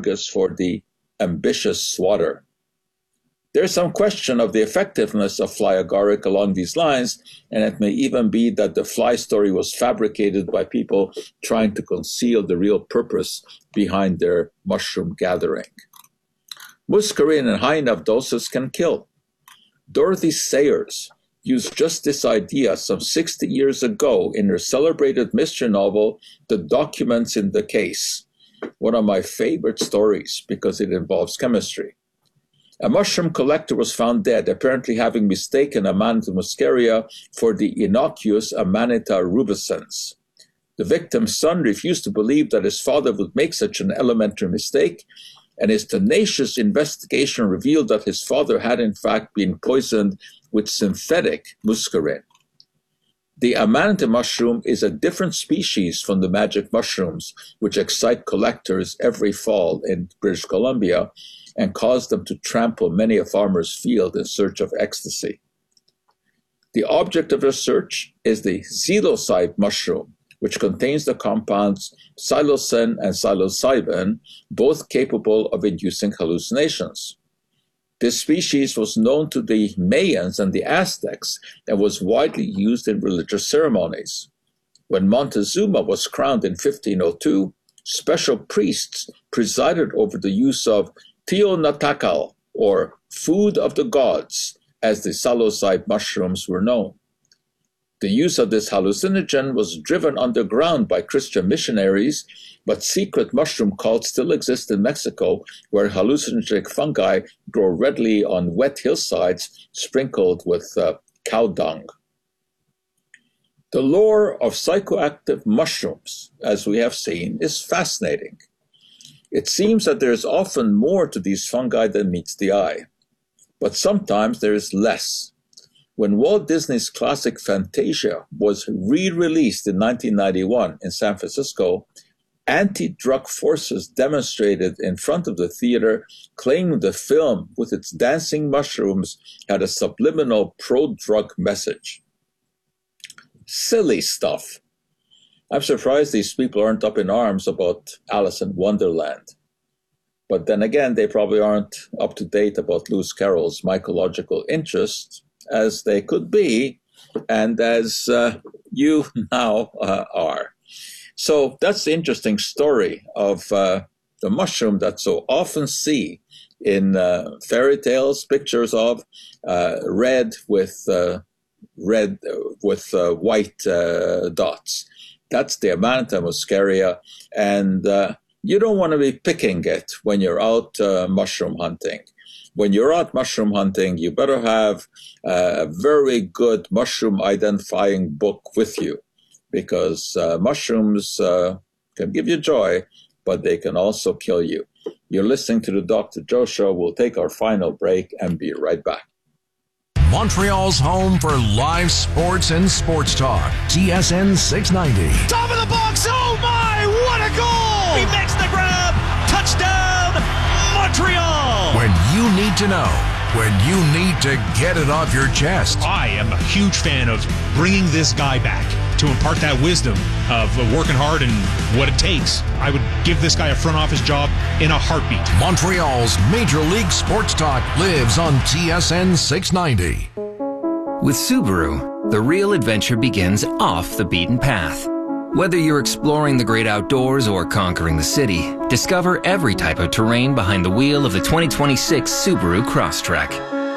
asparagus for the ambitious swatter. There's some question of the effectiveness of fly agaric along these lines, and it may even be that the fly story was fabricated by people trying to conceal the real purpose behind their mushroom gathering. Muscarine in high enough doses can kill. Dorothy Sayers used just this idea some 60 years ago in her celebrated mystery novel, The Documents in the Case, one of my favorite stories because it involves chemistry. A mushroom collector was found dead, apparently having mistaken Amanita muscaria for the innocuous Amanita rubescens. The victim's son refused to believe that his father would make such an elementary mistake, and his tenacious investigation revealed that his father had in fact been poisoned with synthetic muscarine. The Amanita mushroom is a different species from the magic mushrooms, which excite collectors every fall in British Columbia and cause them to trample many a farmer's field in search of ecstasy. The object of their search is the psilocybe mushroom, which contains the compounds psilocin and psilocybin, both capable of inducing hallucinations. This species was known to the Mayans and the Aztecs and was widely used in religious ceremonies. When Montezuma was crowned in 1502, special priests presided over the use of Teonatacal, or food of the gods, as the psilocybe mushrooms were known. The use of this hallucinogen was driven underground by Christian missionaries, but secret mushroom cults still exist in Mexico, where hallucinogenic fungi grow readily on wet hillsides sprinkled with cow dung. The lore of psychoactive mushrooms, as we have seen, is fascinating. It seems that there is often more to these fungi than meets the eye, but sometimes there is less. When Walt Disney's classic Fantasia was re-released in 1991 in San Francisco, anti-drug forces demonstrated in front of the theater, claiming the film with its dancing mushrooms had a subliminal pro-drug message. Silly stuff. I'm surprised these people aren't up in arms about Alice in Wonderland. But then again, they probably aren't up to date about Lewis Carroll's mycological interests, as they could be, and as you now are. So that's the interesting story of the mushroom that so often see in fairy tales, pictures of red with white dots. That's the Amanita muscaria, and you don't want to be picking it when you're out mushroom hunting. When you're out mushroom hunting, you better have a very good mushroom identifying book with you, because mushrooms can give you joy, but they can also kill you. You're listening to the Dr. Joe Show. We'll take our final break and be right back. Montreal's home for live sports and sports talk. TSN 690. Top of the box. Oh, my. What a goal. He makes the grab. Touchdown, Montreal. When you need to know. When you need to get it off your chest. I am a huge fan of bringing this guy back to impart that wisdom of working hard and what it takes. I would give this guy a front office job in a heartbeat. Montreal's Major League Sports Talk lives on TSN 690. With Subaru, the real adventure begins off the beaten path. Whether you're exploring the great outdoors or conquering the city, discover every type of terrain behind the wheel of the 2026 Subaru Crosstrek.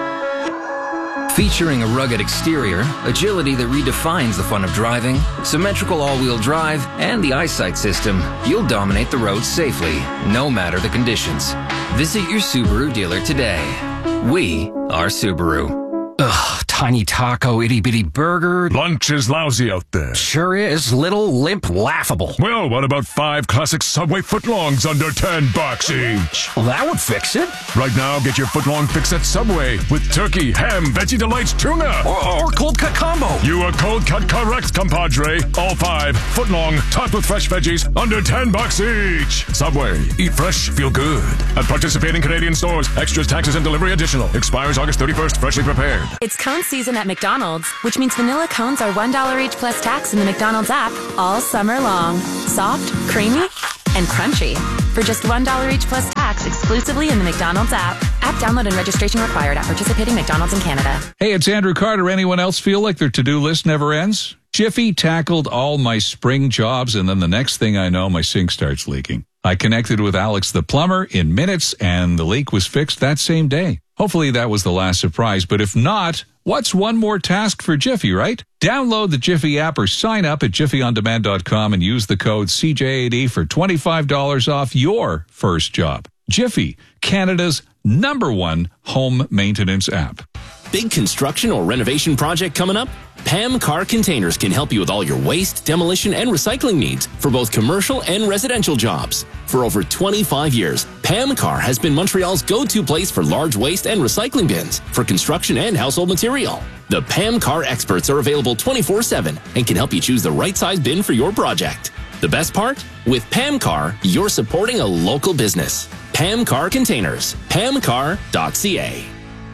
Featuring a rugged exterior, agility that redefines the fun of driving, symmetrical all-wheel drive, and the eyesight system, you'll dominate the roads safely, no matter the conditions. Visit your Subaru dealer today. We are Subaru. Ugh, tiny taco, itty-bitty burger. Lunch is lousy out there. Sure is. Little, limp, laughable. Well, what about 5 classic Subway footlongs under $10 each? Well, that would fix it. Right now, get your footlong fix at Subway with turkey, ham, Veggie Delights, tuna. Or cold cut combo. You are cold cut correct, compadre. All 5 footlong, topped with fresh veggies, under $10 each. Subway. Eat fresh, feel good. At participating Canadian stores. Extras, taxes, and delivery additional. Expires August 31st. Freshly prepared. It's cone season at McDonald's, which means vanilla cones are $1 each plus tax in the McDonald's app all summer long. Soft, creamy, and crunchy. For just $1 each plus tax. Used exclusively in the McDonald's app. App download and registration required at participating McDonald's in Canada. Hey, it's Andrew Carter. Anyone else feel like their to-do list never ends? Jiffy tackled all my spring jobs, and then the next thing I know, my sink starts leaking. I connected with Alex the plumber in minutes, and the leak was fixed that same day. Hopefully that was the last surprise, but if not, what's one more task for Jiffy, right? Download the Jiffy app or sign up at jiffyondemand.com and use the code CJAD for $25 off your first job. Jiffy, Canada's #1 home maintenance app. Big construction or renovation project coming up? Pam Car Containers can help you with all your waste, demolition, and recycling needs for both commercial and residential jobs. For over 25 years, Pam Car has been Montreal's go-to place for large waste and recycling bins for construction and household material. The Pam Car experts are available 24/7 and can help you choose the right size bin for your project. The best part? With Pam Car, you're supporting a local business. Pam Car Containers. pamcar.ca.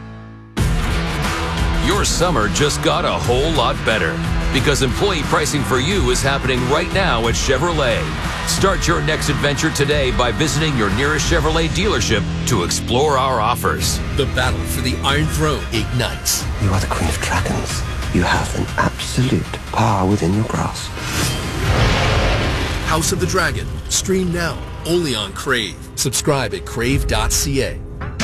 Your summer just got a whole lot better because employee pricing for you is happening right now at Chevrolet. Start your next adventure today by visiting your nearest Chevrolet dealership to explore our offers. The battle for the Iron Throne ignites. You are the Queen of Dragons. You have an absolute power within your grasp. House of the Dragon. Stream now, only on Crave. Subscribe at crave.ca.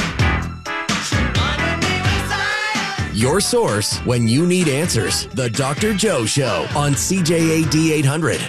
Your source when you need answers. The Dr. Joe Show on CJAD 800.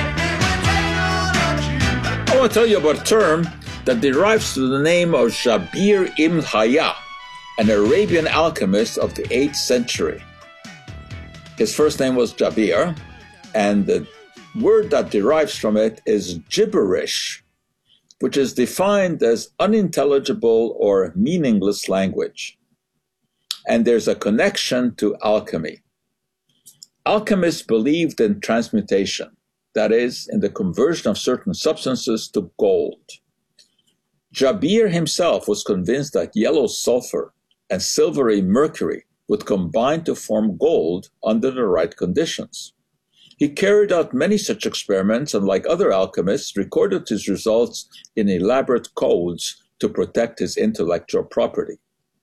I want to tell you about a term that derives from the name of Jabir ibn Hayya, an Arabian alchemist of the 8th century. His first name was Jabir, and the word that derives from it is gibberish, which is defined as unintelligible or meaningless language. And there's a connection to alchemy. Alchemists believed in transmutation, that is, in the conversion of certain substances to gold. Jabir himself was convinced that yellow sulfur and silvery mercury would combine to form gold under the right conditions. He carried out many such experiments and, like other alchemists, recorded his results in elaborate codes to protect his intellectual property.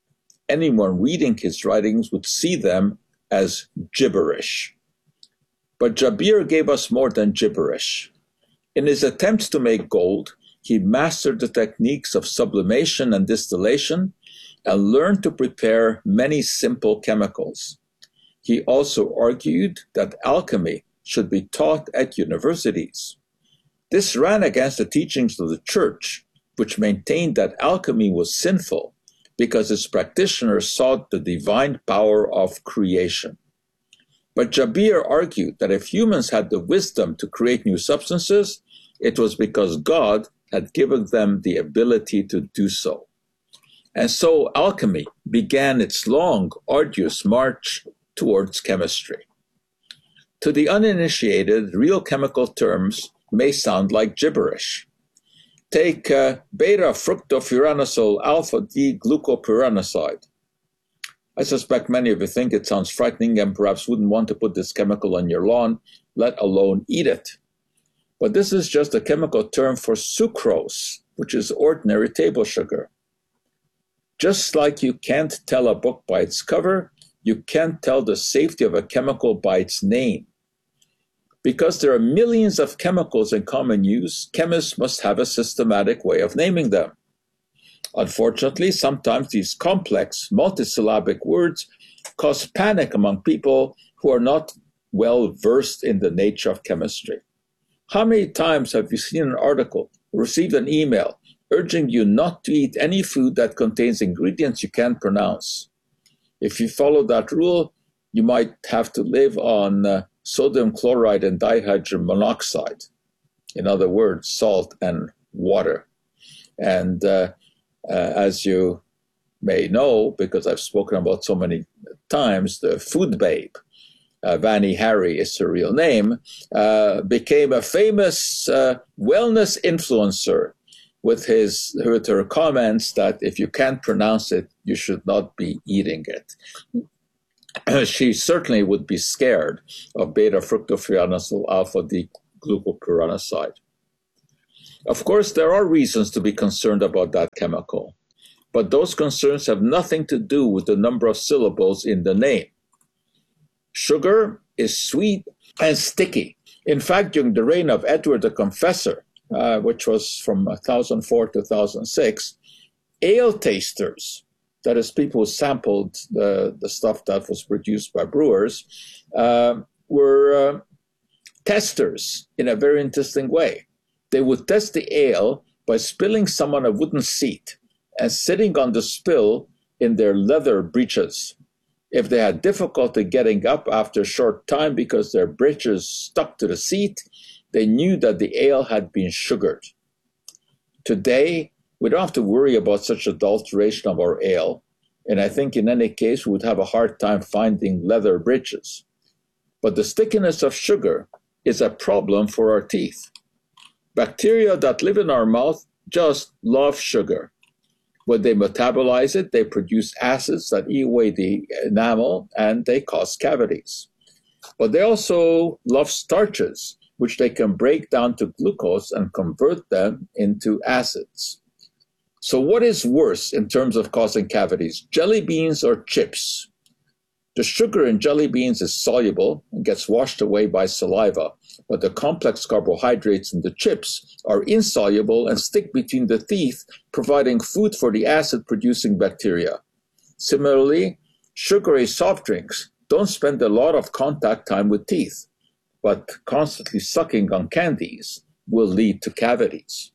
Anyone reading his writings would see them as gibberish. But Jabir gave us more than gibberish. In his attempts to make gold, he mastered the techniques of sublimation and distillation and learned to prepare many simple chemicals. He also argued that alchemy should be taught at universities. This ran against the teachings of the church, which maintained that alchemy was sinful because its practitioners sought the divine power of creation. But Jabir argued that if humans had the wisdom to create new substances, it was because God had given them the ability to do so. And so alchemy began its long, arduous march towards chemistry. To the uninitiated, real chemical terms may sound like gibberish. Take beta-fructofuranosol alpha-D-glucopyranoside. I suspect many of you think it sounds frightening and perhaps wouldn't want to put this chemical on your lawn, let alone eat it. But this is just a chemical term for sucrose, which is ordinary table sugar. Just like you can't tell a book by its cover, you can't tell the safety of a chemical by its name. Because there are millions of chemicals in common use, chemists must have a systematic way of naming them. Unfortunately, sometimes these complex, multisyllabic words cause panic among people who are not well versed in the nature of chemistry. How many times have you seen an article, received an email, urging you not to eat any food that contains ingredients you can't pronounce? If you follow that rule, you might have to live on sodium chloride and dihydrogen monoxide. In other words, salt and water. And as you may know, because I've spoken about so many times, the food babe, Vani Hari is her real name, became a famous wellness influencer with her comments that if you can't pronounce it, you should not be eating it. She certainly would be scared of beta-fructofuranosol alpha-D-glucopyranoside. Of course, there are reasons to be concerned about that chemical, but those concerns have nothing to do with the number of syllables in the name. Sugar is sweet and sticky. In fact, during the reign of Edward the Confessor, which was from 1004 to 1006, ale tasters, that is, people who sampled the stuff that was produced by brewers, were testers in a very interesting way. They would test the ale by spilling some on a wooden seat and sitting on the spill in their leather breeches. If they had difficulty getting up after a short time because their breeches stuck to the seat, they knew that the ale had been sugared. Today, we don't have to worry about such adulteration of our ale, and I think in any case we would have a hard time finding leather breeches. But the stickiness of sugar is a problem for our teeth. Bacteria that live in our mouth just love sugar. When they metabolize it, they produce acids that eat away the enamel and they cause cavities. But they also love starches, which they can break down to glucose and convert them into acids. So what is worse in terms of causing cavities, jelly beans or chips? The sugar in jelly beans is soluble and gets washed away by saliva, but the complex carbohydrates in the chips are insoluble and stick between the teeth, providing food for the acid-producing bacteria. Similarly, sugary soft drinks don't spend a lot of contact time with teeth, but constantly sucking on candies will lead to cavities.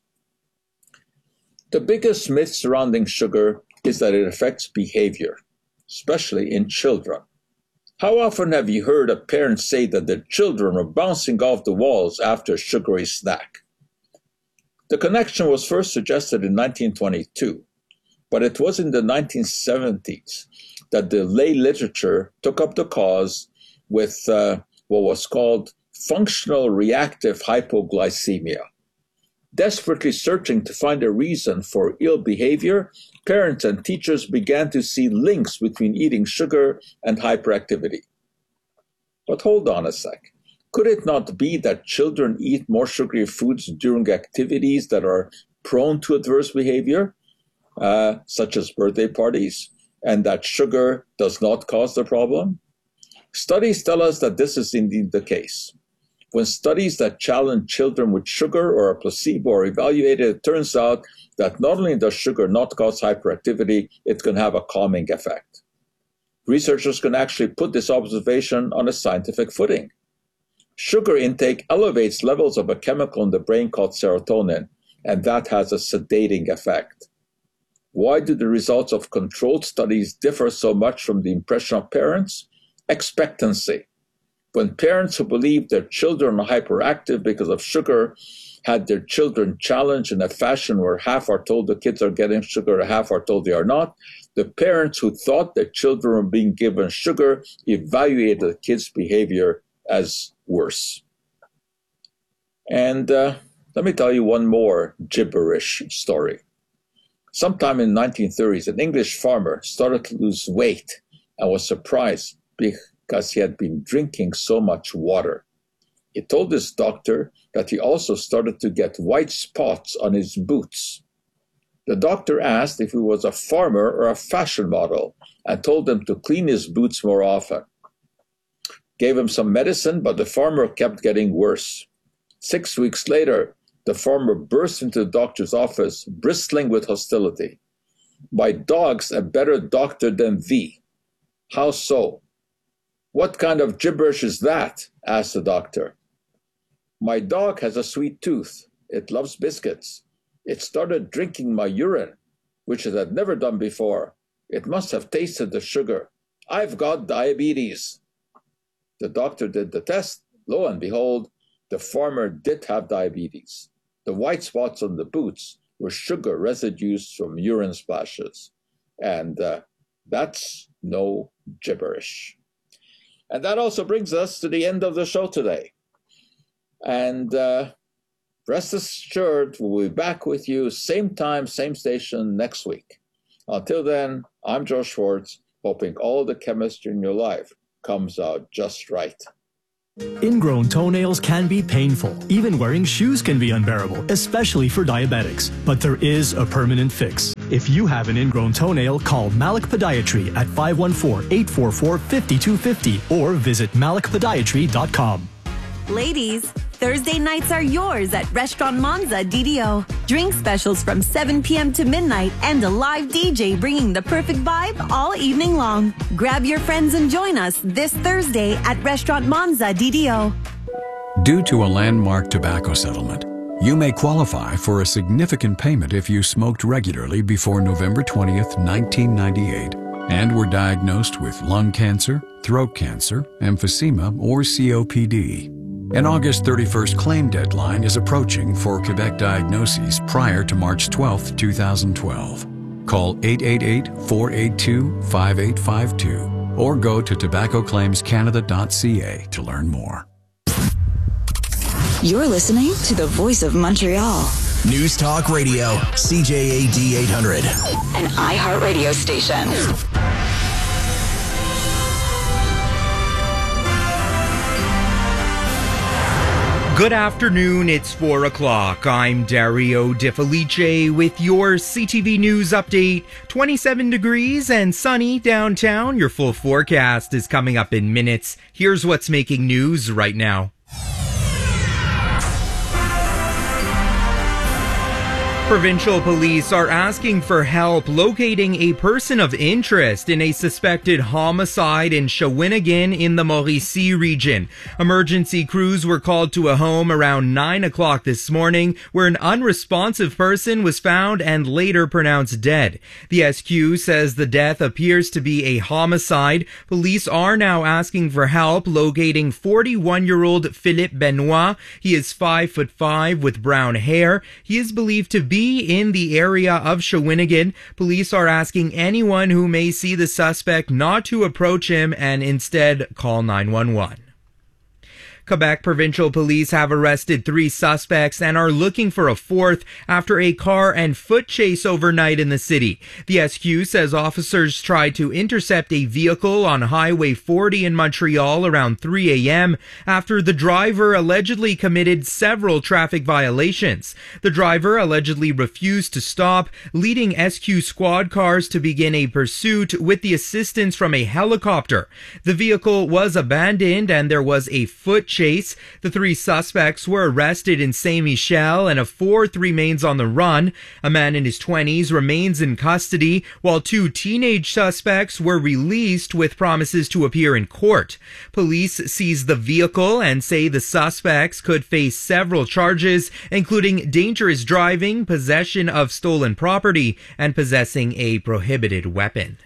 The biggest myth surrounding sugar is that it affects behavior, especially in children. How often have you heard a parent say that their children are bouncing off the walls after a sugary snack? The connection was first suggested in 1922, but it was in the 1970s that the lay literature took up the cause with what was called functional reactive hypoglycemia. Desperately searching to find a reason for ill behavior, parents and teachers began to see links between eating sugar and hyperactivity. But hold on a sec. Could it not be that children eat more sugary foods during activities that are prone to adverse behavior, such as birthday parties, and that sugar does not cause the problem? Studies tell us that this is indeed the case. When studies that challenge children with sugar or a placebo are evaluated, it turns out that not only does sugar not cause hyperactivity, it can have a calming effect. Researchers can actually put this observation on a scientific footing. Sugar intake elevates levels of a chemical in the brain called serotonin, and that has a sedating effect. Why do the results of controlled studies differ so much from the impression of parents? Expectancy. When parents who believe their children are hyperactive because of sugar had their children challenged in a fashion where half are told the kids are getting sugar and half are told they are not, the parents who thought their children were being given sugar evaluated the kids' behavior as worse. And let me tell you one more gibberish story. Sometime in the 1930s, an English farmer started to lose weight and was surprised because he had been drinking so much water. He told his doctor that he also started to get white spots on his boots. The doctor asked if he was a farmer or a fashion model and told him to clean his boots more often. Gave him some medicine, but the farmer kept getting worse. 6 weeks later, the farmer burst into the doctor's office, bristling with hostility. "My dog's a better doctor than thee." "How so?" "What kind of gibberish is that?" asked the doctor. "My dog has a sweet tooth. It loves biscuits. It started drinking my urine, which it had never done before. It must have tasted the sugar. I've got diabetes." The doctor did the test. Lo and behold, the farmer did have diabetes. The white spots on the boots were sugar residues from urine splashes. And that's no gibberish. And that also brings us to the end of the show today. And rest assured, we'll be back with you same time, same station next week. Until then, I'm Joe Schwartz, hoping all the chemistry in your life comes out just right. Ingrown toenails can be painful. Even wearing shoes can be unbearable, especially for diabetics. But there is a permanent fix. If you have an ingrown toenail, call Malik Podiatry at 514-844-5250 or visit malikpodiatry.com. Ladies, Thursday nights are yours at Restaurant Monza DDO. Drink specials from 7 p.m. to midnight and a live DJ bringing the perfect vibe all evening long. Grab your friends and join us this Thursday at Restaurant Monza DDO. Due to a landmark tobacco settlement, you may qualify for a significant payment if you smoked regularly before November 20th, 1998, and were diagnosed with lung cancer, throat cancer, emphysema, or COPD. An August 31st claim deadline is approaching for Quebec diagnoses prior to March 12, 2012. Call 888-482-5852 or go to tobaccoclaimscanada.ca to learn more. You're listening to the Voice of Montreal. News Talk Radio, CJAD 800. An iHeartRadio station. Good afternoon, it's 4 o'clock. I'm Dario De Felice with your CTV News update. 27 degrees and sunny downtown. Your full forecast is coming up in minutes. Here's what's making news right now. Provincial police are asking for help locating a person of interest in a suspected homicide in Shawinigan in the Mauricie region. Emergency crews were called to a home around 9 o'clock this morning where an unresponsive person was found and later pronounced dead. The SQ says the death appears to be a homicide. Police are now asking for help locating 41-year-old Philippe Benoit. He is 5'5" with brown hair. He is believed to be in the area of Shawinigan. Police are asking anyone who may see the suspect not to approach him and instead call 911. Quebec Provincial Police have arrested 3 suspects and are looking for a 4th after a car and foot chase overnight in the city. The SQ says officers tried to intercept a vehicle on Highway 40 in Montreal around 3 a.m. after the driver allegedly committed several traffic violations. The driver allegedly refused to stop, leading SQ squad cars to begin a pursuit with the assistance from a helicopter. The vehicle was abandoned and there was a foot chase. The 3 suspects were arrested in Saint-Michel and a 4th remains on the run. A man in his 20s remains in custody while 2 teenage suspects were released with promises to appear in court. Police seized the vehicle and say the suspects could face several charges, including dangerous driving, possession of stolen property, and possessing a prohibited weapon.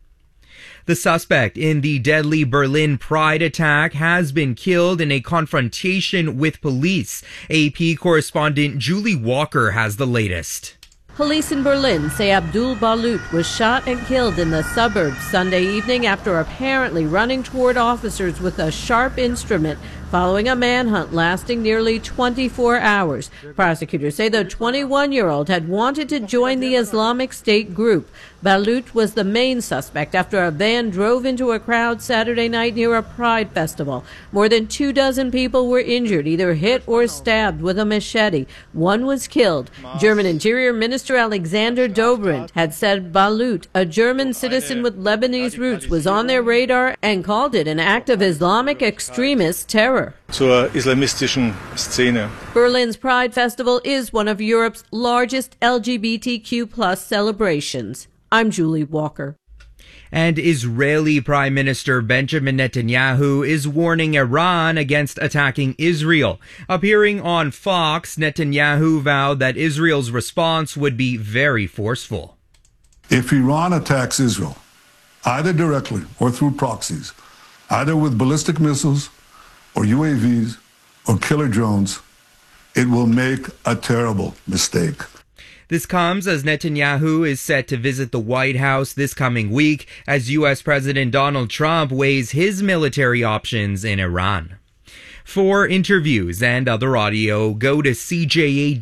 The suspect in the deadly Berlin Pride attack has been killed in a confrontation with police. AP correspondent Julie Walker has the latest. Police in Berlin say Abdul Balut was shot and killed in the suburbs Sunday evening after apparently running toward officers with a sharp instrument following a manhunt lasting nearly 24 hours. Prosecutors say the 21-year-old had wanted to join the Islamic State group. Balut was the main suspect after a van drove into a crowd Saturday night near a Pride festival. More than 24 people were injured, either hit or stabbed with a machete. One was killed. German Interior Minister Alexander Dobrindt had said Balut, a German citizen with Lebanese roots, was on their radar and called it an act of Islamic extremist terror. Zur islamistischen Szene. Berlin's Pride Festival is one of Europe's largest LGBTQ+ celebrations. I'm Julie Walker. And Israeli Prime Minister Benjamin Netanyahu is warning Iran against attacking Israel. Appearing on Fox, Netanyahu vowed that Israel's response would be very forceful. If Iran attacks Israel, either directly or through proxies, either with ballistic missiles or UAVs or killer drones, it will make a terrible mistake. This comes as Netanyahu is set to visit the White House this coming week as U.S. President Donald Trump weighs his military options in Iran. For interviews and other audio, go to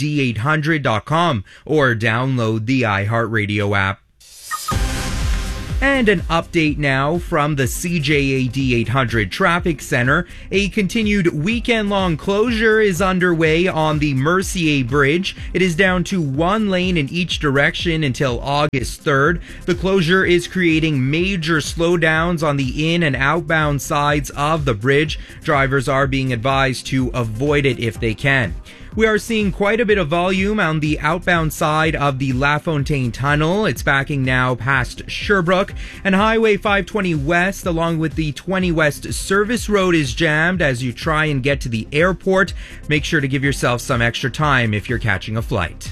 CJAD800.com or download the iHeartRadio app. And an update now from the CJAD 800 Traffic Center. A continued weekend-long closure is underway on the Mercier Bridge. It is down to one lane in each direction until August 3rd. The closure is creating major slowdowns on the in- and outbound sides of the bridge. Drivers are being advised to avoid it if they can. We are seeing quite a bit of volume on the outbound side of the LaFontaine Tunnel. It's backing now past Sherbrooke, and Highway 520 West along with the 20 West Service Road is jammed as you try and get to the airport. Make sure to give yourself some extra time if you're catching a flight.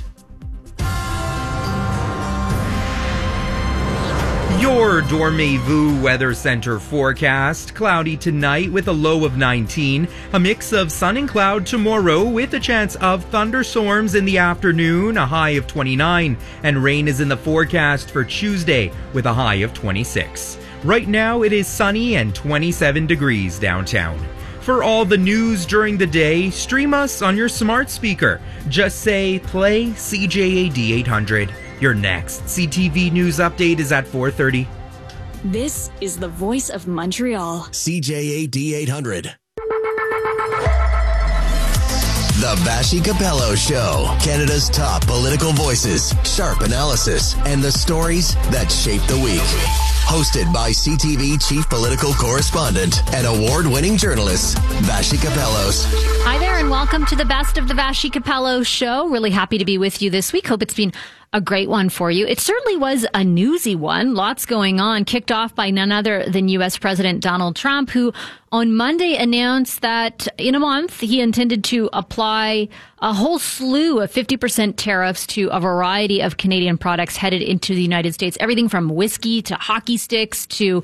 Your Dormez-vous Weather Center forecast. Cloudy tonight with a low of 19. A mix of sun and cloud tomorrow with a chance of thunderstorms in the afternoon, a high of 29. And rain is in the forecast for Tuesday with a high of 26. Right now it is sunny and 27 degrees downtown. For all the news during the day, stream us on your smart speaker. Just say, play CJAD 800. Your next CTV News update is at 4:30. This is the voice of Montreal. CJAD 800. The Vassy Capello Show. Canada's top political voices, sharp analysis, and the stories that shape the week. Hosted by CTV Chief Political Correspondent and award-winning journalist, Vassy Capellos. Hi there, and welcome to the best of the Vassy Capello Show. Really happy to be with you this week. Hope it's been a great one for you. It certainly was a newsy one. Lots going on. Kicked off by none other than U.S. President Donald Trump, who on Monday announced that in a month he intended to apply a whole slew of 50% tariffs to a variety of Canadian products headed into the United States. Everything from whiskey to hockey sticks to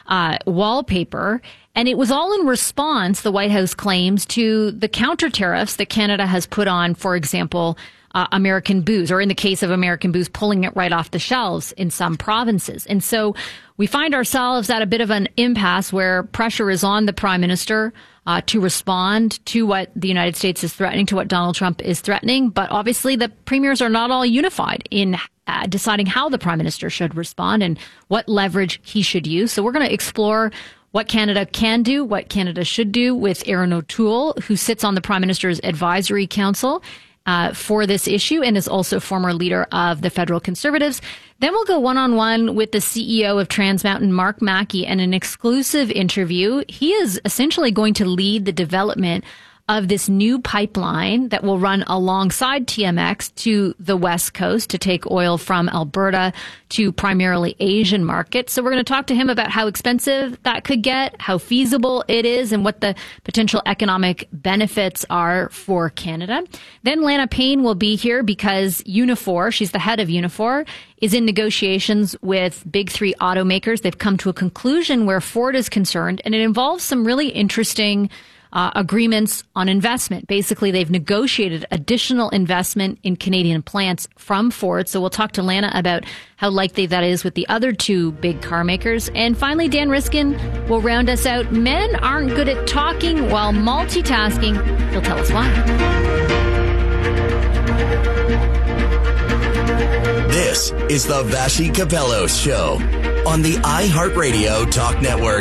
wallpaper. And it was all in response, the White House claims, to the counter tariffs that Canada has put on, for example, American booze, or in the case of American booze, pulling it right off the shelves in some provinces. And so we find ourselves at a bit of an impasse where pressure is on the Prime Minister to respond to what the United States is threatening, to what Donald Trump is threatening. But obviously the premiers are not all unified in deciding how the Prime Minister should respond and what leverage he should use. So we're going to explore what Canada can do, what Canada should do with Erin O'Toole, who sits on the Prime Minister's Advisory Council for this issue and is also former leader of the Federal Conservatives. Then we'll go one-on-one with the CEO of Trans Mountain, Mark Mackey, and an exclusive interview. He is essentially going to lead the development of this new pipeline that will run alongside TMX to the West Coast to take oil from Alberta to primarily Asian markets. So we're going to talk to him about how expensive that could get, how feasible it is, and what the potential economic benefits are for Canada. Then Lana Payne will be here because Unifor, she's the head of Unifor, is in negotiations with big three automakers. They've come to a conclusion where Ford is concerned, and it involves some really interesting agreements on investment. Basically, they've negotiated additional investment in Canadian plants from Ford. So we'll talk to Lana about how likely that is with the other two big car makers. And finally, Dan Riskin will round us out. Men aren't good at talking while multitasking. He'll tell us why. This is the Vassy Capello Show on the iHeartRadio Talk Network.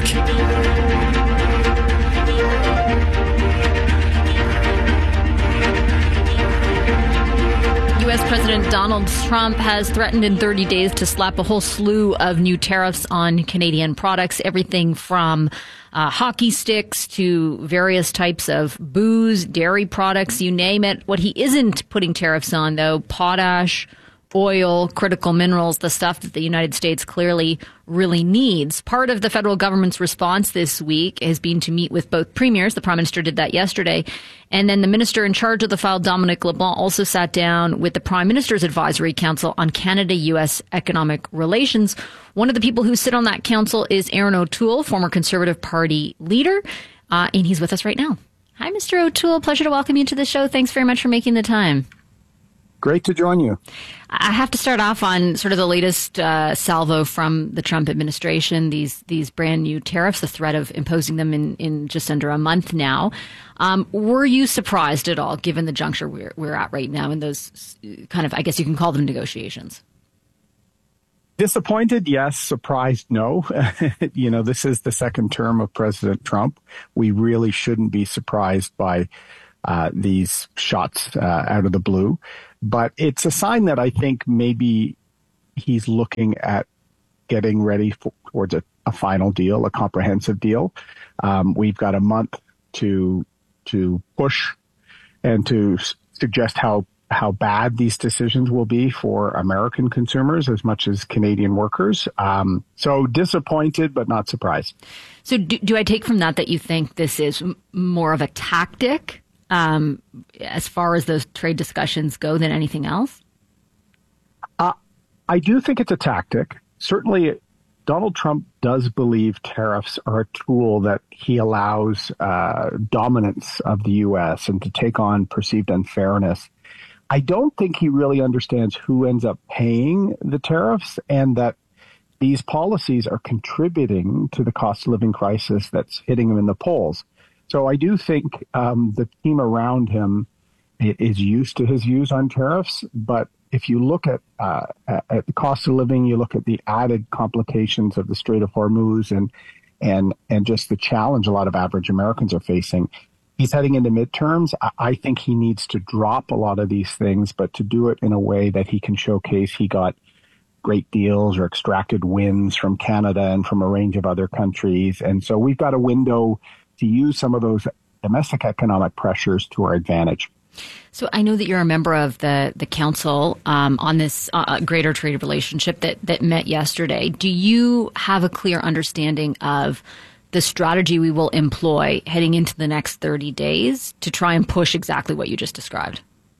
U.S. President Donald Trump has threatened in 30 days to slap a whole slew of new tariffs on Canadian products, everything from hockey sticks to various types of booze, dairy products, you name it. What he isn't putting tariffs on, though, potash, oil, critical minerals, the stuff that the United States clearly really needs. Part of the federal government's response this week has been to meet with both premiers. The Prime Minister did that yesterday. And then the minister in charge of the file, Dominic LeBlanc, also sat down with the Prime Minister's Advisory Council on Canada-U.S. economic relations. One of the people who sit on that council is Erin O'Toole, former Conservative Party leader, and he's with us right now. Hi, Mr. O'Toole. Pleasure to welcome you to the show. Thanks very much for making the time. Great to join you. I have to start off on sort of the latest salvo from the Trump administration, these brand new tariffs, the threat of imposing them in just under a month now. Were you surprised at all, given the juncture we're at right now in those kind of, I guess you can call them negotiations? Disappointed, yes. Surprised, no. This is the second term of President Trump. We really shouldn't be surprised by these shots out of the blue. But it's a sign that I think maybe he's looking at getting ready towards a final deal, a comprehensive deal. We've got a month to push and to suggest how bad these decisions will be for American consumers as much as Canadian workers. So disappointed, but not surprised. So do I take from that you think this is more of a tactic as far as those trade discussions go than anything else? I do think it's a tactic. Certainly, Donald Trump does believe tariffs are a tool that he allows dominance of the U.S. and to take on perceived unfairness. I don't think he really understands who ends up paying the tariffs and that these policies are contributing to the cost of living crisis that's hitting him in the polls. So I do think the team around him is used to his views on tariffs. But if you look at the cost of living, you look at the added complications of the Strait of Hormuz and just the challenge a lot of average Americans are facing. He's heading into midterms. I think he needs to drop a lot of these things, but to do it in a way that he can showcase he got great deals or extracted wins from Canada and from a range of other countries. And so we've got a window to use some of those domestic economic pressures to our advantage. So I know that you're a member of the council on this greater trade relationship that met yesterday. Do you have a clear understanding of the strategy we will employ heading into the next 30 days to try and push exactly what you just described?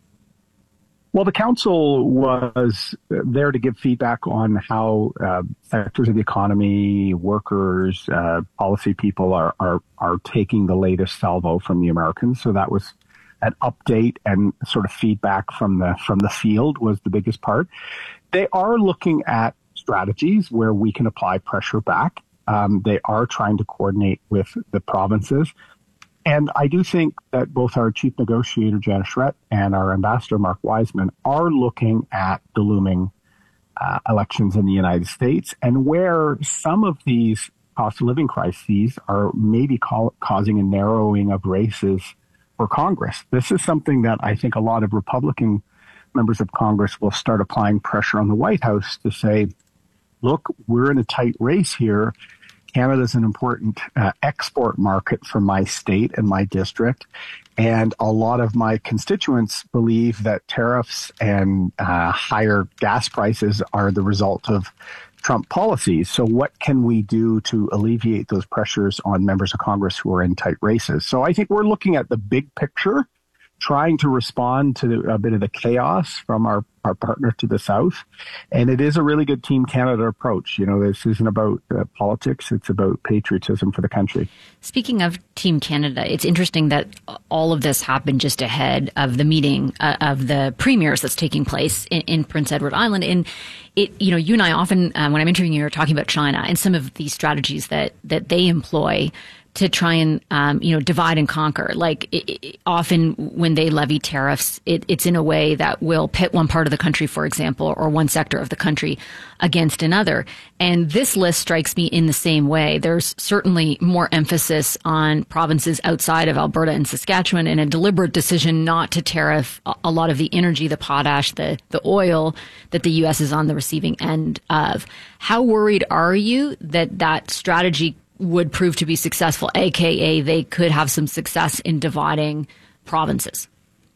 Well, the council was there to give feedback on how sectors of the economy, workers, policy people are taking the latest salvo from the Americans. So that was an update and sort of feedback from the field was the biggest part. They are looking at strategies where we can apply pressure back. They are trying to coordinate with the provinces. And I do think that both our chief negotiator, Janet Schredt, and our ambassador, Mark Wiseman, are looking at the looming elections in the United States and where some of these cost of living crises are maybe causing a narrowing of races for Congress. This is something that I think a lot of Republican members of Congress will start applying pressure on the White House to say, look, we're in a tight race here. Canada is an important export market for my state and my district. And a lot of my constituents believe that tariffs and higher gas prices are the result of Trump policies. So what can we do to alleviate those pressures on members of Congress who are in tight races? So I think we're looking at the big picture, trying to respond to a bit of the chaos from our partner to the south. And it is a really good Team Canada approach. You know, this isn't about politics. It's about patriotism for the country. Speaking of Team Canada, it's interesting that all of this happened just ahead of the meeting of the premiers that's taking place in Prince Edward Island. And it, you know, you and I often, when I'm interviewing you, are talking about China and some of these strategies that they employ to try and, divide and conquer. Like often when they levy tariffs, it's in a way that will pit one part of the country, for example, or one sector of the country against another. And this list strikes me in the same way. There's certainly more emphasis on provinces outside of Alberta and Saskatchewan and a deliberate decision not to tariff a lot of the energy, the potash, the oil that the U.S. is on the receiving end of. How worried are you that strategy would prove to be successful, aka they could have some success in dividing provinces?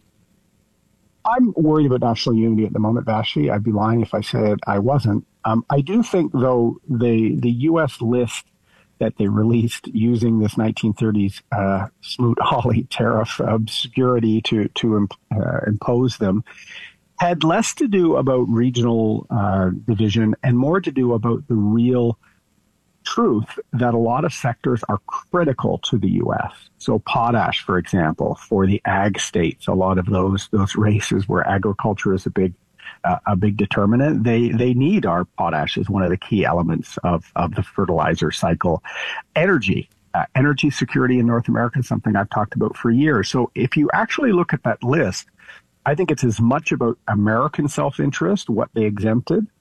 I'm worried about national unity at the moment, Vashi. I'd be lying if I said I wasn't. I do think, though, the U.S. list that they released using this 1930s Smoot-Hawley tariff obscurity to impose them had less to do about regional division and more to do about the real truth that a lot of sectors are critical to the U.S. So potash, for example, for the ag states, a lot of those races where agriculture is a big determinant, they need our potash as one of the key elements of the fertilizer cycle. Energy security in North America is something I've talked about for years. So if you actually look at that list, I think it's as much about American self-interest, what they exempted,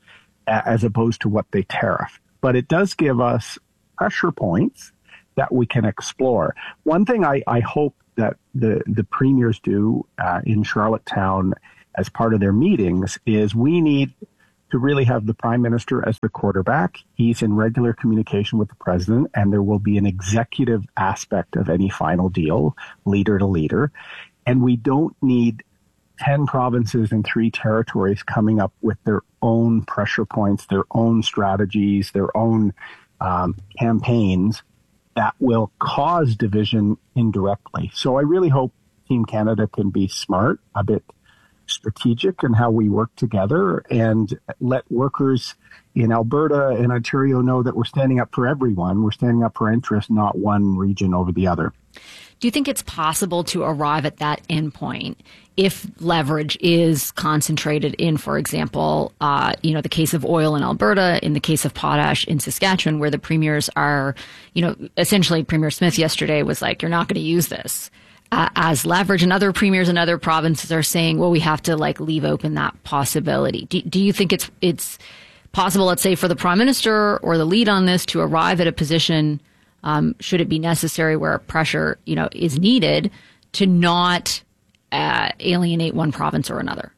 as opposed to what they tariff. But it does give us pressure points that we can explore. One thing I hope that the premiers do in Charlottetown as part of their meetings is we need to really have the prime minister as the quarterback. He's in regular communication with the president, and there will be an executive aspect of any final deal, leader to leader. And we don't need 10 provinces and 3 territories coming up with their own pressure points, their own strategies, their own campaigns that will cause division indirectly. So I really hope Team Canada can be smart, a bit strategic in how we work together, and let workers in Alberta and Ontario know that we're standing up for everyone. We're standing up for interests, not one region over the other. Do you think it's possible to arrive at that endpoint if leverage is concentrated in, for example, the case of oil in Alberta, in the case of potash in Saskatchewan, where the premiers are, essentially Premier Smith yesterday was like, you're not going to use this as leverage, and other premiers in other provinces are saying, well, we have to leave open that possibility. Do you think it's possible, let's say, for the prime minister or the lead on this to arrive at a position, should it be necessary, where pressure, is needed to not alienate one province or another?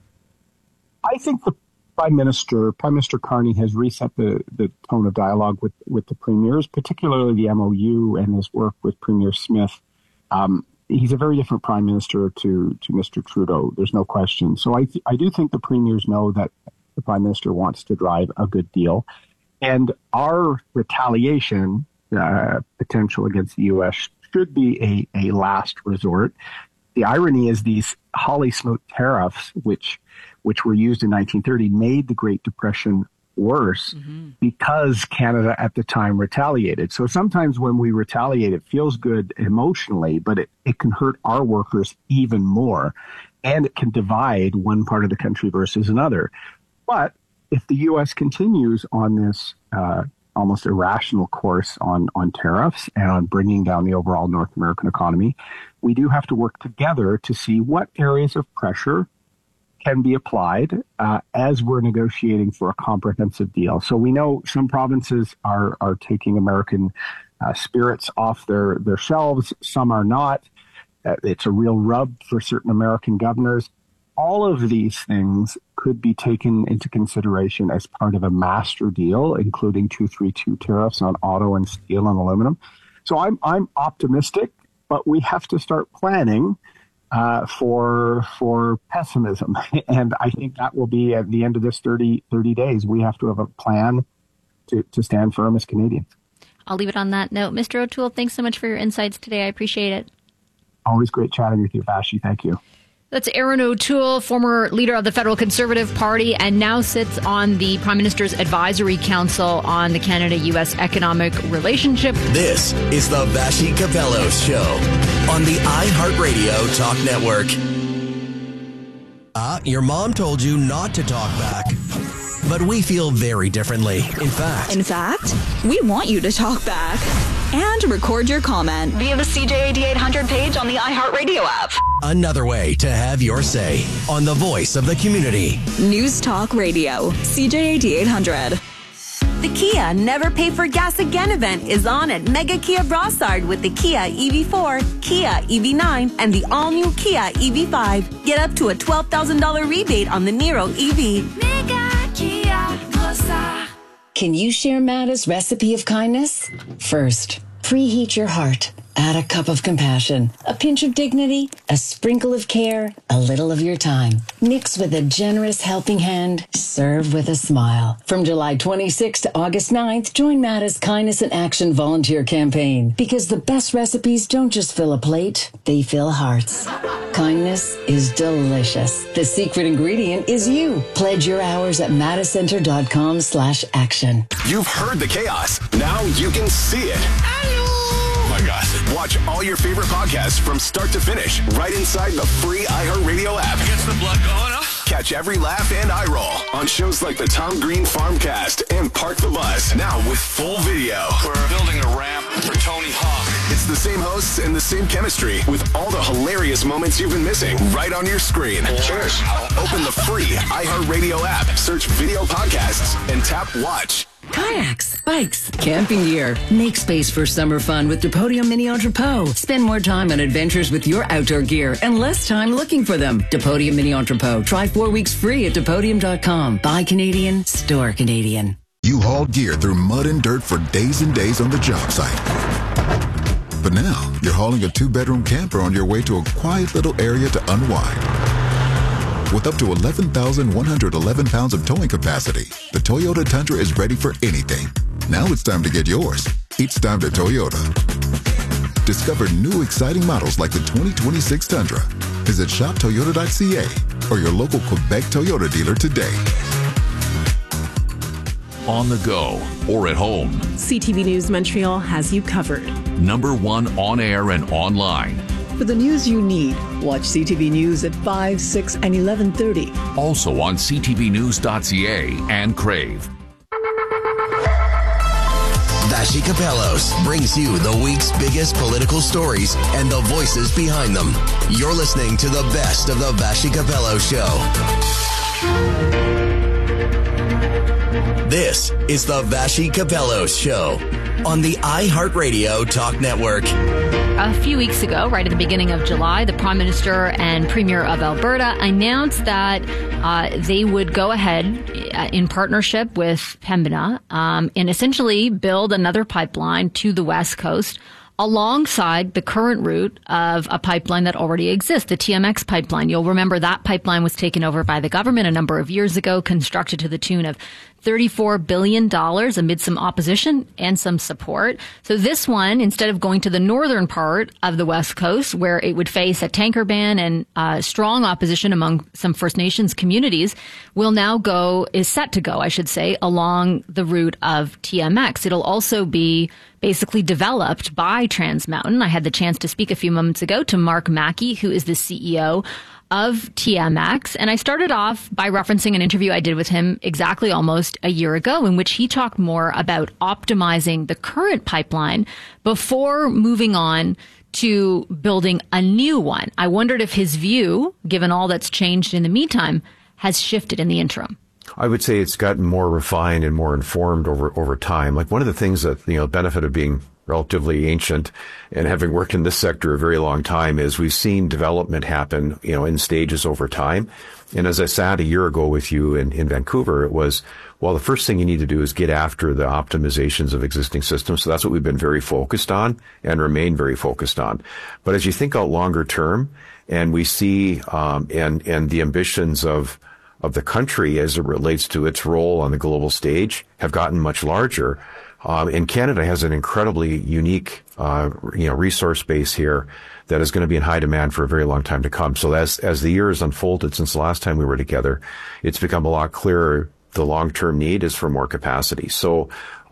I think the Prime Minister Carney, has reset the tone of dialogue with the premiers, particularly the MOU and his work with Premier Smith. He's a very different prime minister to Mr. Trudeau. There's no question. So I do think the premiers know that the prime minister wants to drive a good deal. And our retaliation potential against the U.S. should be a last resort. The irony is these Holly Smoot tariffs, which were used in 1930, made the Great Depression worse because Canada at the time retaliated. So sometimes when we retaliate, it feels good emotionally, but it can hurt our workers even more, and it can divide one part of the country versus another. But if the U.S. continues on this almost irrational course on tariffs and on bringing down the overall North American economy, we do have to work together to see what areas of pressure can be applied as we're negotiating for a comprehensive deal. So we know some provinces are taking American spirits off their shelves. Some are not. It's a real rub for certain American governors. All of these things could be taken into consideration as part of a master deal, including 232 tariffs on auto and steel and aluminum. So I'm optimistic, but we have to start planning for pessimism. And I think that will be at the end of this 30 days. We have to have a plan to stand firm as Canadians. I'll leave it on that note. Mr. O'Toole, thanks so much for your insights today. I appreciate it. Always great chatting with you, Vashi. Thank you. That's Aaron O'Toole, former leader of the Federal Conservative Party, and now sits on the Prime Minister's Advisory Council on the Canada-U.S. economic relationship. This is the Vashi Capello Show on the iHeartRadio Talk Network. Your mom told you not to talk back, but we feel very differently. In fact, we want you to talk back and record your comment via the CJAD 800 page on the iHeartRadio app. Another way to have your say on the voice of the community. News Talk Radio, CJAD 800. The Kia Never Pay for Gas Again event is on at Mega Kia Brossard with the Kia EV4, Kia EV9, and the all-new Kia EV5. Get up to a $12,000 rebate on the Niro EV. Mega Kia Brossard. Can you share Mada's recipe of kindness? First, preheat your heart. Add a cup of compassion, a pinch of dignity, a sprinkle of care, a little of your time. Mix with a generous helping hand. Serve with a smile. From July 26th to August 9th, join Mada's Kindness in Action volunteer campaign. Because the best recipes don't just fill a plate, they fill hearts. Kindness is delicious. The secret ingredient is you. Pledge your hours at madacenter.com/action. You've heard the chaos. Now you can see it. My God. Watch all your favorite podcasts from start to finish right inside the free iHeartRadio app. Gets the blood going, huh? Catch every laugh and eye roll on shows like the Tom Green Farmcast and Park the Bus. Now with full video. We're building a ramp for Tony Hawk. It's the same hosts and the same chemistry with all the hilarious moments you've been missing right on your screen. Cheers. Open the free iHeartRadio app, search video podcasts, and tap watch. Kayaks, bikes, camping gear. Make space for summer fun with Depodium Mini Entrepot. Spend more time on adventures with your outdoor gear and less time looking for them. Depodium Mini Entrepot. Try 4 weeks free at Depodium.com. Buy Canadian, store Canadian. You hauled gear through mud and dirt for days and days on the job site. But now, you're hauling a 2-bedroom camper on your way to a quiet little area to unwind. With up to 11,111 pounds of towing capacity, the Toyota Tundra is ready for anything. Now it's time to get yours. It's time to Toyota. Discover new exciting models like the 2026 Tundra. Visit shoptoyota.ca or your local Quebec Toyota dealer today. On the go or at home. CTV News Montreal has you covered. #1 on air and online. For the news you need, watch CTV News at 5, 6, and 11:30. Also on ctvnews.ca and Crave. Vassy Capellos brings you the week's biggest political stories and the voices behind them. You're listening to the best of the Vassy Capello Show. This is the Vassy Capellos Show on the iHeartRadio Talk Network. A few weeks ago, right at the beginning of July, the Prime Minister and Premier of Alberta announced that they would go ahead in partnership with Pembina and essentially build another pipeline to the West Coast alongside the current route of a pipeline that already exists, the TMX pipeline. You'll remember that pipeline was taken over by the government a number of years ago, constructed to the tune of $34 billion amid some opposition and some support. So this one, instead of going to the northern part of the West Coast, where it would face a tanker ban and strong opposition among some First Nations communities, is set to go, I should say, along the route of TMX. It'll also be basically developed by Trans Mountain. I had the chance to speak a few moments ago to Mark Mackey, who is the CEO of TMX. And I started off by referencing an interview I did with him exactly almost a year ago, in which he talked more about optimizing the current pipeline before moving on to building a new one. I wondered if his view, given all that's changed in the meantime, has shifted in the interim. I would say it's gotten more refined and more informed over time. Like one of the things that, the benefit of being relatively ancient and having worked in this sector a very long time is we've seen development happen, in stages over time. And as I sat a year ago with you in Vancouver, it was, well, the first thing you need to do is get after the optimizations of existing systems. So that's what we've been very focused on and remain very focused on. But as you think out longer term and we see, and the ambitions of the country as it relates to its role on the global stage have gotten much larger. And Canada has an incredibly unique, resource base here that is going to be in high demand for a very long time to come. So as the years unfolded since the last time we were together, it's become a lot clearer the long-term need is for more capacity. So,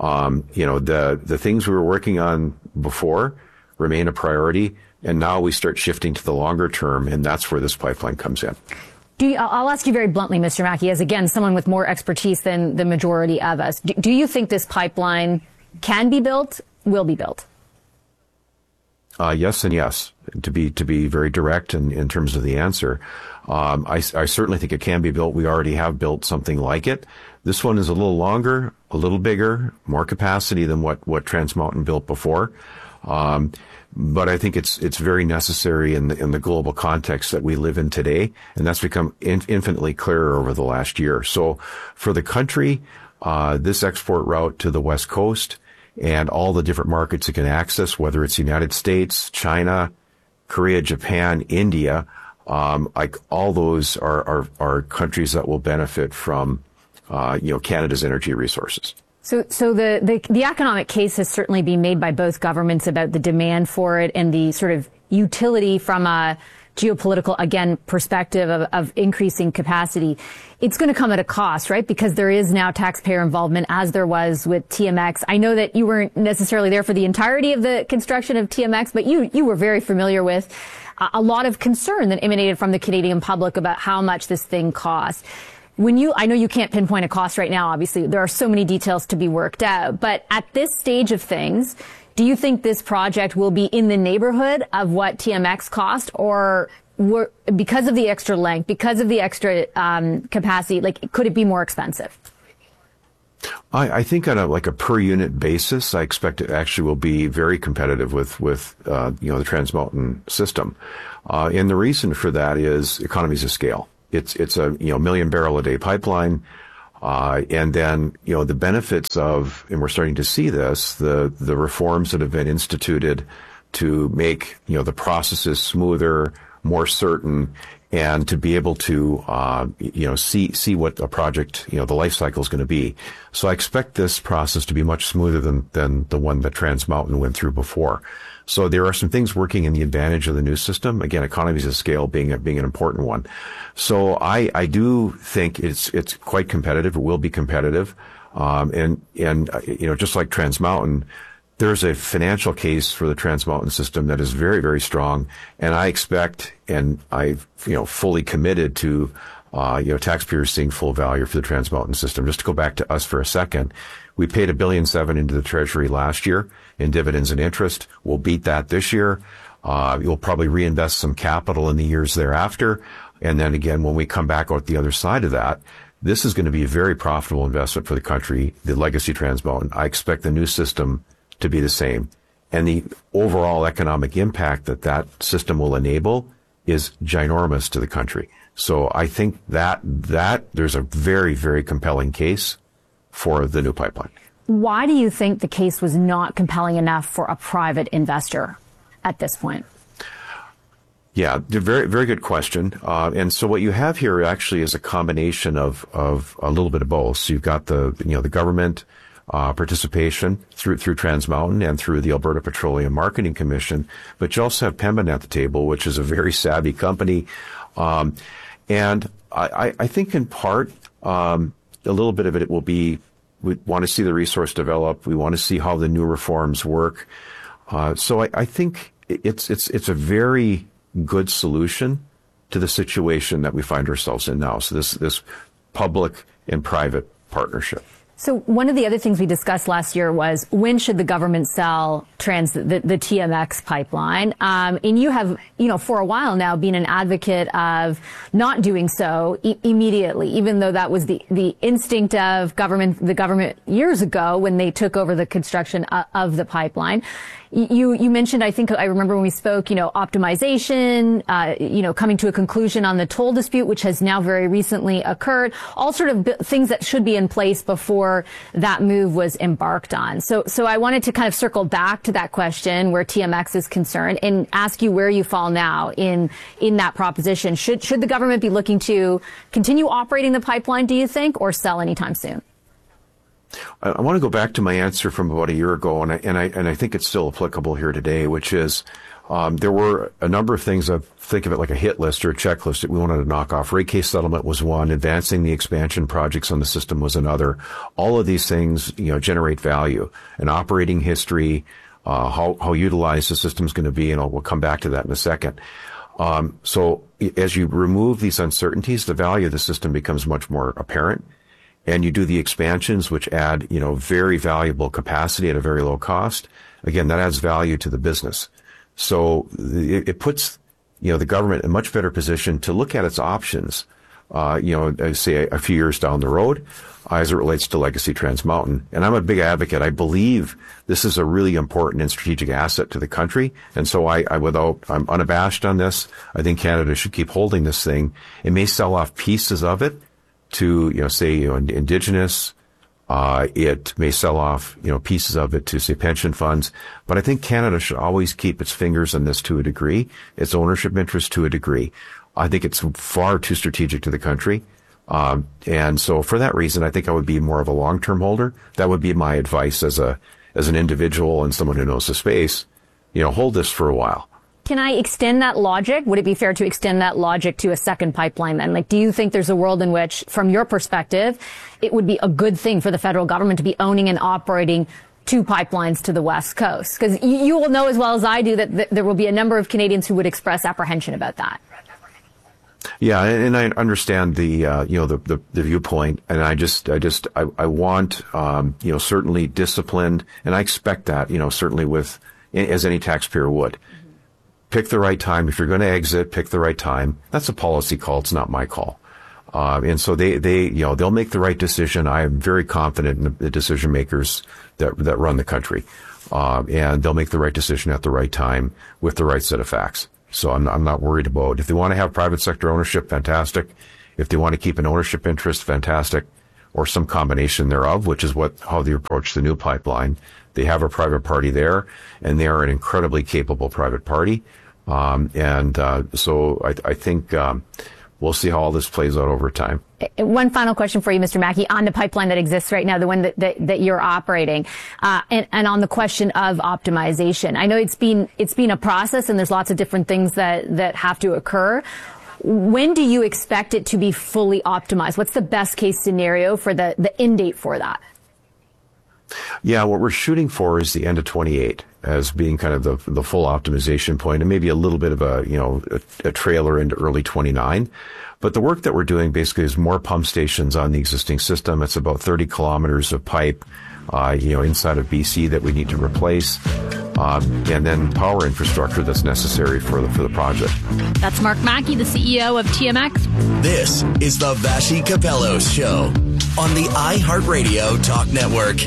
the things we were working on before remain a priority. And now we start shifting to the longer term, and that's where this pipeline comes in. I'll ask you very bluntly, Mr. Mackey, as again, someone with more expertise than the majority of us. Do you think this pipeline can be built, will be built? Yes and yes, to be very direct in terms of the answer. I certainly think it can be built. We already have built something like it. This one is a little longer, a little bigger, more capacity than what Trans Mountain built before. But I think it's very necessary in the global context that we live in today, and that's become infinitely clearer over the last year. So for the country, this export route to the West Coast and all the different markets it can access, whether it's the United States, China, Korea, Japan, India, all those are countries that will benefit from Canada's energy resources. So the economic case has certainly been made by both governments about the demand for it and the sort of utility from a geopolitical, again, perspective of increasing capacity. It's going to come at a cost, right? Because there is now taxpayer involvement, as there was with TMX. I know that you weren't necessarily there for the entirety of the construction of TMX, but you were very familiar with a lot of concern that emanated from the Canadian public about how much this thing costs. I know you can't pinpoint a cost right now, obviously. There are so many details to be worked out. But at this stage of things, Do you think this project will be in the neighborhood of what TMX cost, or because of the extra length, because of the extra capacity, like could it be more expensive? I think on a per unit basis, I expect it actually will be very competitive with the Trans Mountain system. And the reason for that is economies of scale. It's a, million barrel a day pipeline. And then, the benefits of, and we're starting to see this, the reforms that have been instituted to make, the processes smoother, more certain, and to be able to, see what a project, the life cycle is going to be. So I expect this process to be much smoother than the one that Trans Mountain went through before. So there are some things working in the advantage of the new system. Again, economies of scale being an important one. So I do think it's quite competitive. It will be competitive. And just like Trans Mountain, there's a financial case for the Trans Mountain system that is very, very strong. And I expect, and I've, fully committed to, taxpayers seeing full value for the Trans Mountain system. Just to go back to us for a second, we paid $1.7 billion into the Treasury last year in dividends and interest. We'll beat that this year. You'll probably reinvest some capital in the years thereafter. And then again, when we come back out the other side of that, this is going to be a very profitable investment for the country, the legacy Trans Mountain. I expect the new system to be the same. And the overall economic impact that system will enable is ginormous to the country. So I think that there's a very, very compelling case for the new pipeline. Why do you think the case was not compelling enough for a private investor at this point? Yeah, very, very good question. And so what you have here actually is a combination of a little bit of both. So you've got the government participation through Trans Mountain and through the Alberta Petroleum Marketing Commission, but you also have Pembina at the table, which is a very savvy company. And I think in part, a little bit of it will be, we want to see the resource develop. We want to see how the new reforms work. So I think it's a very good solution to the situation that we find ourselves in now. So this public and private partnership. So one of the other things we discussed last year was when should the government sell the TMX pipeline? And you have, for a while now been an advocate of not doing so immediately, even though that was the instinct of the government years ago when they took over the construction of the pipeline. You mentioned, I think I remember when we spoke, optimization, coming to a conclusion on the toll dispute, which has now very recently occurred, all sort of things that should be in place before that move was embarked on. So I wanted to kind of circle back to that question where TMX is concerned and ask you where you fall now in that proposition. Should the government be looking to continue operating the pipeline, do you think, or sell anytime soon? I want to go back to my answer from about a year ago, and I think it's still applicable here today, which is there were a number of things. I think of it like a hit list or a checklist that we wanted to knock off. Rate case settlement was one. Advancing the expansion projects on the system was another. All of these things, generate value. An operating history, how utilized the system is going to be, and we'll come back to that in a second. So as you remove these uncertainties, the value of the system becomes much more apparent. And you do the expansions, which add, very valuable capacity at a very low cost. Again, that adds value to the business. So it puts, the government in a much better position to look at its options, say a few years down the road, as it relates to legacy Trans Mountain. And I'm a big advocate. I believe this is a really important and strategic asset to the country. And so I'm unabashed on this. I think Canada should keep holding this thing. It may sell off pieces of it to, Indigenous. It may sell off, pieces of it to, say, pension funds. But I think Canada should always keep its fingers on this to a degree, its ownership interest to a degree. I think it's far too strategic to the country. And so for that reason, I think I would be more of a long-term holder. That would be my advice as an individual and someone who knows the space. Hold this for a while. Can I extend that logic? Would it be fair to extend that logic to a second pipeline then? Like, do you think there's a world in which, from your perspective, it would be a good thing for the federal government to be owning and operating two pipelines to the West Coast? Because you will know as well as I do that there will be a number of Canadians who would express apprehension about that. Yeah, and I understand the the viewpoint, and I want certainly disciplined, and I expect that certainly with as any taxpayer would. Pick the right time. If you're going to exit, pick the right time. That's a policy call. It's not my call. And so they'll make the right decision. I am very confident in the decision makers that run the country. And they'll make the right decision at the right time with the right set of facts. So I'm not worried about, if they want to have private sector ownership, fantastic. If they want to keep an ownership interest, fantastic. Or some combination thereof, which is how they approach the new pipeline. They have a private party there, and they are an incredibly capable private party. So I think we'll see how all this plays out over time. One final question for you, Mr. Mackey, on the pipeline that exists right now, the one that you're operating, and on the question of optimization. I know it's been a process, and there's lots of different things that have to occur. When do you expect it to be fully optimized? What's the best case scenario for the end date for that? Yeah, what we're shooting for is the end of 28 as being kind of the full optimization point, and maybe a little bit of a trailer into early 29. But the work that we're doing basically is more pump stations on the existing system. It's about 30 kilometers of pipe, inside of BC that we need to replace, and then power infrastructure that's necessary for the project. That's Mark Mackey, the CEO of TMX. This is the Vassy Capello Show on the iHeartRadio Talk Network.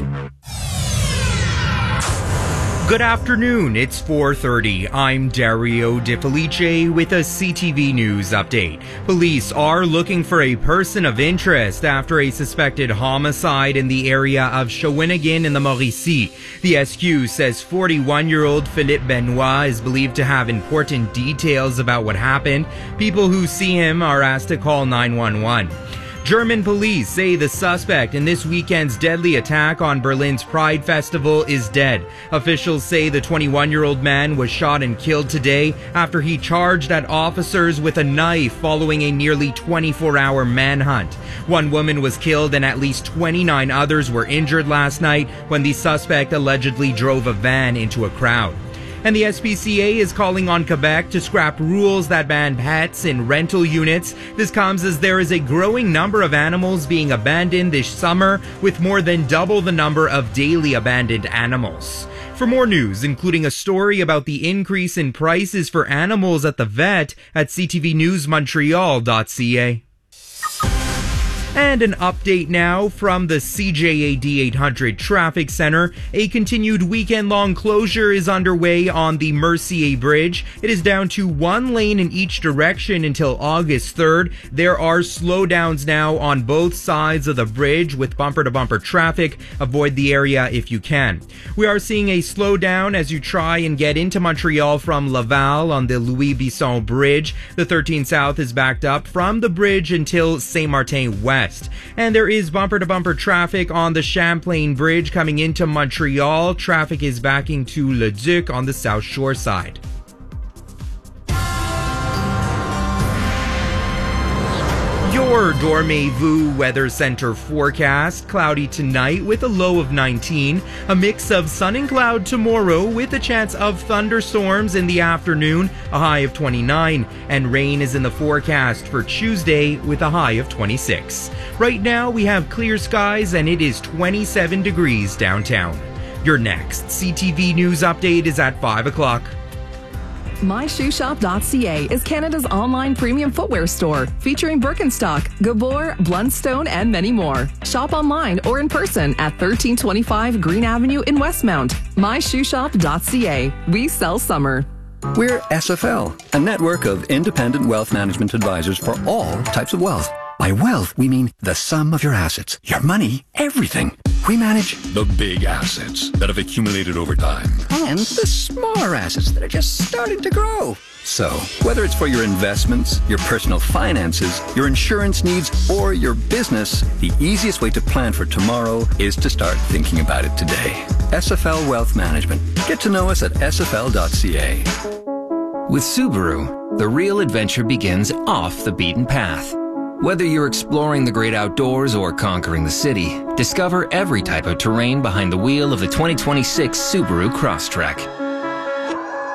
Good afternoon, it's 4:30. I'm Dario De Felice with a CTV News update. Police are looking for a person of interest after a suspected homicide in the area of Shawinigan in the Mauricie. The SQ says 41-year-old Philippe Benoit is believed to have important details about what happened. People who see him are asked to call 911. German police say the suspect in this weekend's deadly attack on Berlin's Pride Festival is dead. Officials say the 21-year-old man was shot and killed today after he charged at officers with a knife following a nearly 24-hour manhunt. One woman was killed and at least 29 others were injured last night when the suspect allegedly drove a van into a crowd. And the SPCA is calling on Quebec to scrap rules that ban pets in rental units. This comes as there is a growing number of animals being abandoned this summer, with more than double the number of daily abandoned animals. For more news, including a story about the increase in prices for animals at the vet, at ctvnewsmontreal.ca. And an update now from the CJAD 800 Traffic Center. A continued weekend-long closure is underway on the Mercier Bridge. It is down to one lane in each direction until August 3rd. There are slowdowns now on both sides of the bridge with bumper-to-bumper traffic. Avoid the area if you can. We are seeing a slowdown as you try and get into Montreal from Laval on the Louis Bisson Bridge. The 13 South is backed up from the bridge until Saint-Martin West. And there is bumper-to-bumper traffic on the Champlain Bridge coming into Montreal. Traffic is backing to Le Duc on the South Shore side. Your Dormez-vous Weather Center forecast: cloudy tonight with a low of 19. A mix of sun and cloud tomorrow with a chance of thunderstorms in the afternoon, a high of 29. And rain is in the forecast for Tuesday with a high of 26. Right now we have clear skies and it is 27 degrees downtown. Your next CTV News update is at 5 o'clock. MyShoeShop.ca is Canada's online premium footwear store, featuring Birkenstock, Gabor, Blundstone, and many more. Shop online or in person at 1325 Green Avenue in Westmount. MyShoeShop.ca. We sell summer. We're SFL, a network of independent wealth management advisors for all types of wealth. By wealth, we mean the sum of your assets, your money, everything. We manage the big assets that have accumulated over time and the smaller assets that are just starting to grow. So, whether it's for your investments, your personal finances, your insurance needs, or your business, the easiest way to plan for tomorrow is to start thinking about it today. SFL Wealth Management. Get to know us at sfl.ca. With Subaru, the real adventure begins off the beaten path. Whether you're exploring the great outdoors or conquering the city, discover every type of terrain behind the wheel of the 2026 Subaru Crosstrek.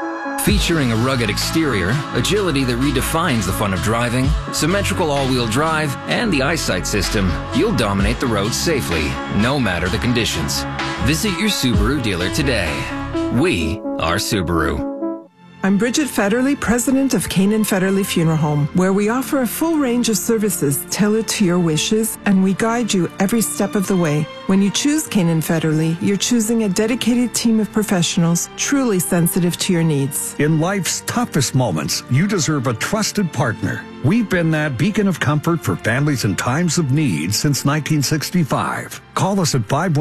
Featuring a rugged exterior, agility that redefines the fun of driving, symmetrical all-wheel drive, and the eyesight system, you'll dominate the roads safely, no matter the conditions. Visit your Subaru dealer today. We are Subaru. I'm Bridget Federley, president of Canaan Federley Funeral Home, where we offer a full range of services tailored to your wishes, and we guide you every step of the way. When you choose Canaan Federley, you're choosing a dedicated team of professionals truly sensitive to your needs. In life's toughest moments, you deserve a trusted partner. We've been that beacon of comfort for families in times of need since 1965. Call us at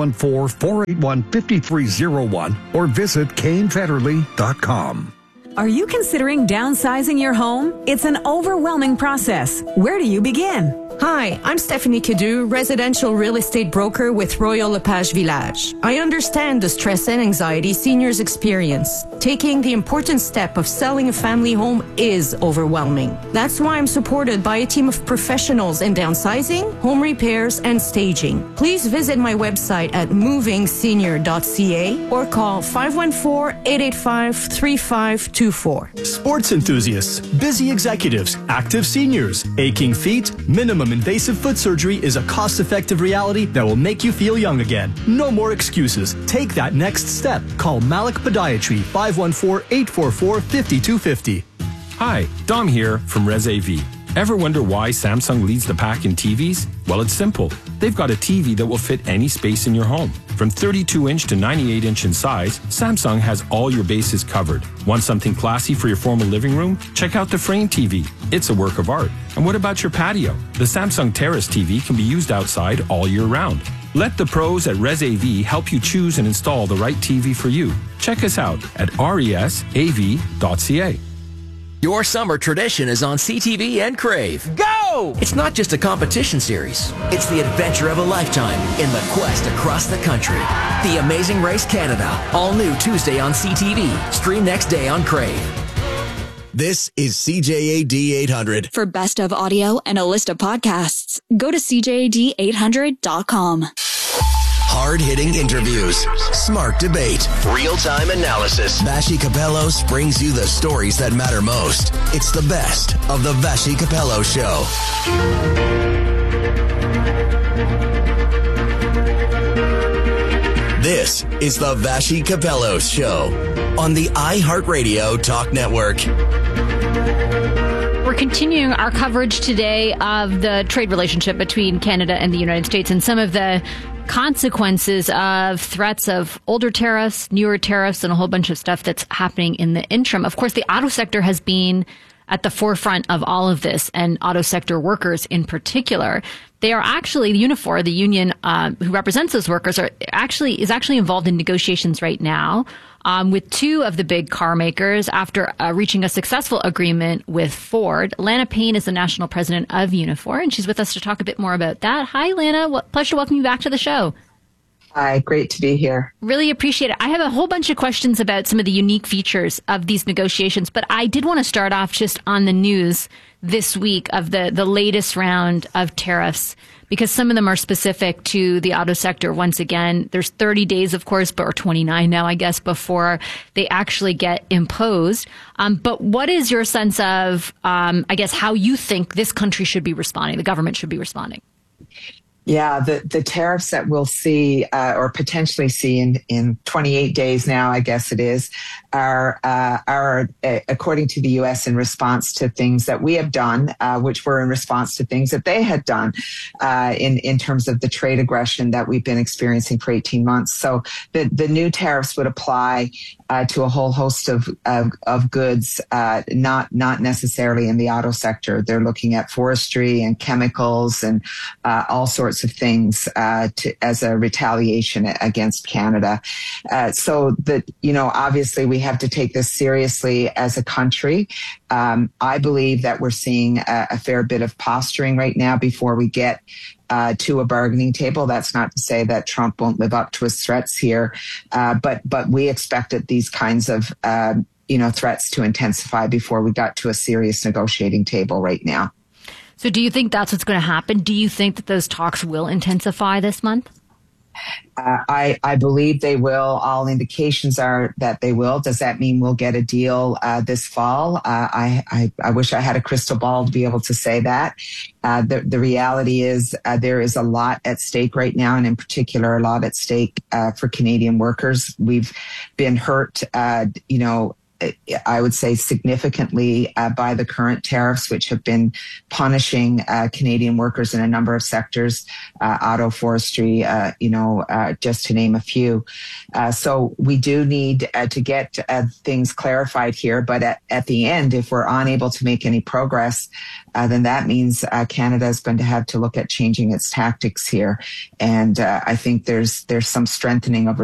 514-481-5301 or visit CainFederley.com. Are you considering downsizing your home? It's an overwhelming process. Where do you begin? Hi, I'm Stephanie Cadu, residential real estate broker with Royal LePage Village. I understand the stress and anxiety seniors experience. Taking the important step of selling a family home is overwhelming. That's why I'm supported by a team of professionals in downsizing, home repairs, and staging. Please visit my website at movingsenior.ca or call 514-885-3524. Sports enthusiasts, busy executives, active seniors, aching feet, minimum invasive foot surgery is a cost-effective reality that will make you feel young again. No more excuses. Take that next step. Call Malik Podiatry, 514-844-5250. Hi, Dom here from Res AV. Ever wonder why Samsung leads the pack in TVs? Well, it's simple. They've got a TV that will fit any space in your home. From 32-inch to 98-inch in size, Samsung has all your bases covered. Want something classy for your formal living room? Check out the Frame TV. It's a work of art. And what about your patio? The Samsung Terrace TV can be used outside all year round. Let the pros at Res AV help you choose and install the right TV for you. Check us out at resav.ca. Your summer tradition is on CTV and Crave. Go! It's not just a competition series. It's the adventure of a lifetime in the quest across the country. The Amazing Race Canada. All new Tuesday on CTV. Stream next day on Crave. This is CJAD 800. For best of audio and a list of podcasts, go to CJAD800.com. Hard-hitting interviews, smart debate, real-time analysis. Vassy Kapelos brings you the stories that matter most. It's the best of the Vassy Kapelos Show. This is the Vassy Kapelos Show on the iHeartRadio Talk Network. We're continuing our coverage today of the trade relationship between Canada and the United States and some of the consequences of threats of older tariffs, newer tariffs, and a whole bunch of stuff that's happening in the interim. Of course, the auto sector has been at the forefront of all of this, and auto sector workers in particular. They are actually, Unifor, the union who represents those workers, is actually involved in negotiations right now with two of the big car makers after reaching a successful agreement with Ford. Lana Payne is the national president of Unifor, and she's with us to talk a bit more about that. Hi, Lana. Pleasure to welcome you back to the show. Hi, great to be here. Really appreciate it. I have a whole bunch of questions about some of the unique features of these negotiations, but I did want to start off just on the news this week of the latest round of tariffs, because some of them are specific to the auto sector. Once again, there's 30 days, of course, or 29 now, I guess, before they actually get imposed. But what is your sense of, I guess, how you think this country should be responding, the government should be responding? Yeah, the tariffs that we'll see or potentially see in 28 days now, I guess it is, are according to the U.S. in response to things that we have done, which were in response to things that they had done in terms of the trade aggression that we've been experiencing for 18 months. So the new tariffs would apply to a whole host of goods, not necessarily in the auto sector. They're looking at forestry and chemicals and all sorts of things as a retaliation against Canada. So that, obviously we have to take this seriously as a country. I believe that we're seeing a fair bit of posturing right now before we get to a bargaining table. That's not to say that Trump won't live up to his threats here, but we expected these kinds of threats to intensify before we got to a serious negotiating table right now. So do you think that's what's going to happen? Do you think that those talks will intensify this month? I believe they will. All indications are that they will. Does that mean we'll get a deal this fall? I wish I had a crystal ball to be able to say that. The reality is there is a lot at stake right now, and in particular, a lot at stake for Canadian workers. We've been hurt, I would say significantly by the current tariffs, which have been punishing Canadian workers in a number of sectors, auto, forestry, just to name a few. So we do need to get things clarified here. But at the end, if we're unable to make any progress, then that means Canada is going to have to look at changing its tactics here. And I think there's some strengthening of